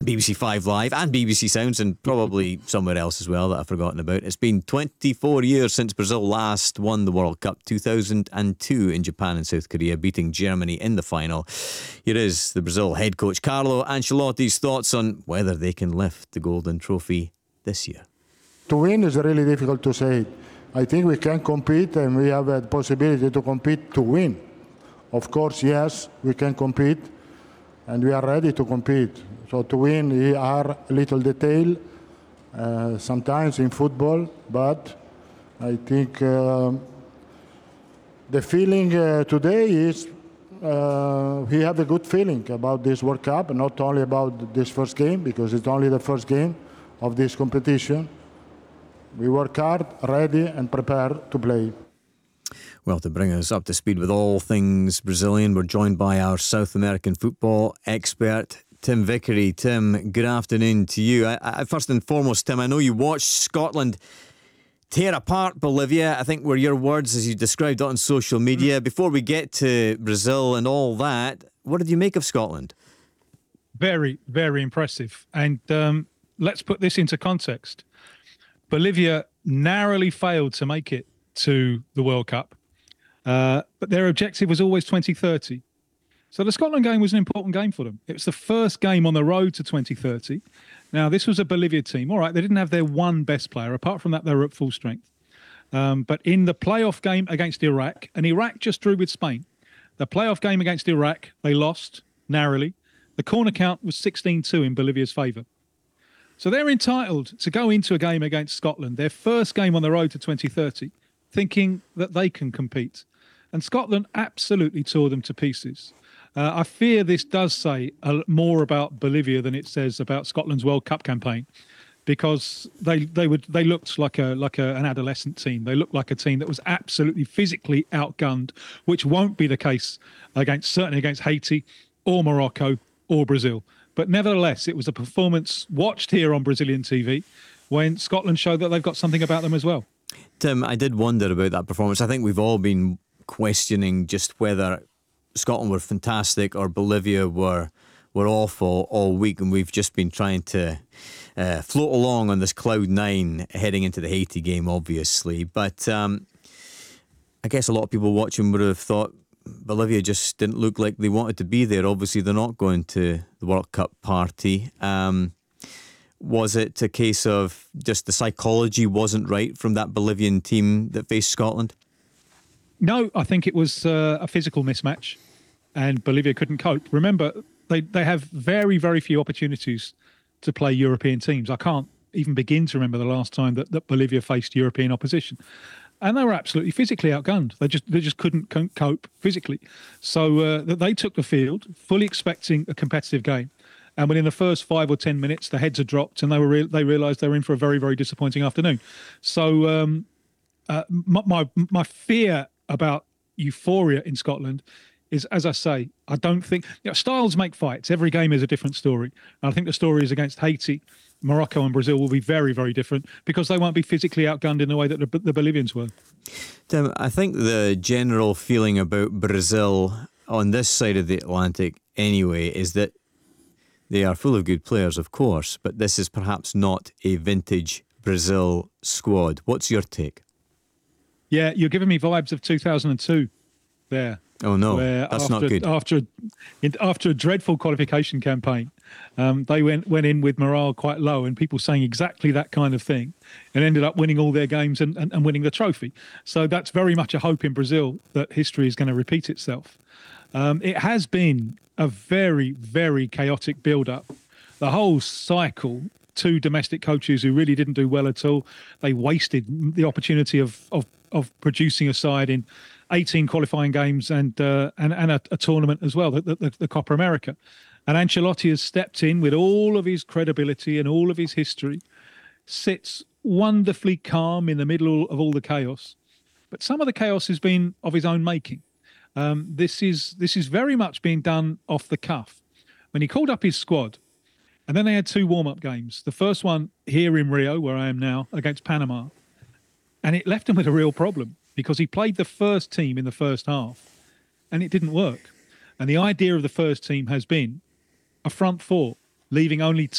BBC Five Live and BBC Sounds, and probably somewhere else as well that I've forgotten about. It's been 24 years since Brazil last won the World Cup, 2002 in Japan and South Korea, beating Germany in the final. Here is the Brazil head coach Carlo Ancelotti's thoughts on whether they can lift the Golden Trophy this year. To win is really difficult to say. I think we can compete and we have a possibility to compete to win. Of course, yes, we can compete and we are ready to compete. So to win, we are a little detail sometimes in football, but I think the feeling today is we have a good feeling about this World Cup, not only about this first game, because it's only the first game of this competition. We work hard, ready and prepared to play. Well, to bring us up to speed with all things Brazilian, we're joined by our South American football expert, Tim Vickery. Tim, good afternoon to you. I first and foremost, Tim, I know you watched Scotland tear apart Bolivia, I think were your words as you described it on social media. Before we get to Brazil and all that, what did you make of Scotland? Very, very impressive. And let's put this into context. Bolivia narrowly failed to make it to the World Cup, but their objective was always 2030. So the Scotland game was an important game for them. It was the first game on the road to 2030. Now, this was a Bolivia team. All right, they didn't have their one best player. Apart from that, they were at full strength. But in the playoff game against Iraq, and Iraq just drew with Spain, the playoff game against Iraq, they lost narrowly. The corner count was 16-2 in Bolivia's favour. So they're entitled to go into a game against Scotland, their first game on the road to 2030, thinking that they can compete. And Scotland absolutely tore them to pieces. I fear this does say more about Bolivia than it says about Scotland's World Cup campaign, because they looked like an adolescent team. They looked like a team that was absolutely physically outgunned, which won't be the case certainly against Haiti or Morocco or Brazil. But nevertheless, it was a performance watched here on Brazilian TV when Scotland showed that they've got something about them as well. Tim, I did wonder about that performance. I think we've all been questioning just whether Scotland were fantastic or Bolivia were awful all week, and we've just been trying to float along on this cloud nine heading into the Haiti game, obviously. But I guess a lot of people watching would have thought Bolivia just didn't look like they wanted to be there. Obviously, they're not going to the World Cup party. Was it a case of just the psychology wasn't right from that Bolivian team that faced Scotland? No, I think it was a physical mismatch, and Bolivia couldn't cope. Remember, they have very, very few opportunities to play European teams. I can't even begin to remember the last time that Bolivia faced European opposition. And they were absolutely physically outgunned. They just couldn't cope physically. So they took the field, fully expecting a competitive game. And within the first 5 or 10 minutes, the heads had dropped, and they realised they were in for a very, very disappointing afternoon. So my fear about euphoria in Scotland is, as I say, I don't think styles make fights. Every game is a different story. And I think the stories against Haiti, Morocco and Brazil will be very, very different because they won't be physically outgunned in the way that the Bolivians were. Tim, I think the general feeling about Brazil on this side of the Atlantic anyway is that they are full of good players, of course, but this is perhaps not a vintage Brazil squad. What's your take? Yeah, you're giving me vibes of 2002 there. Oh no, that's not good. After a dreadful qualification campaign, they went in with morale quite low, and people saying exactly that kind of thing, and ended up winning all their games and winning the trophy. So that's very much a hope in Brazil that history is going to repeat itself. It has been a very, very chaotic build-up. The whole cycle, 2 domestic coaches who really didn't do well at all. They wasted the opportunity of producing a side in 18 qualifying games and a tournament as well, the Copa America. And Ancelotti has stepped in with all of his credibility and all of his history, sits wonderfully calm in the middle of all the chaos. But some of the chaos has been of his own making. This is very much being done off the cuff. When he called up his squad, and then they had 2 warm-up games. The first one here in Rio, where I am now, against Panama. And it left him with a real problem because he played the first team in the first half and it didn't work. And the idea of the first team has been a front 4, leaving only